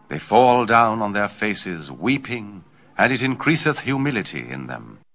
They fall down on their faces, weeping, and it increaseth humility in them.